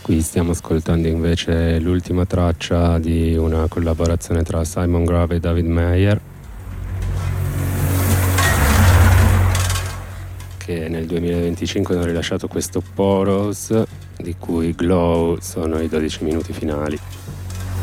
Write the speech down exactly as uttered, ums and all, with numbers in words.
Qui stiamo ascoltando invece l'ultima traccia di una collaborazione tra Simon Grave e David Meyer, che nel duemilaventicinque hanno rilasciato questo Poros, di cui Glow sono i dodici minuti finali.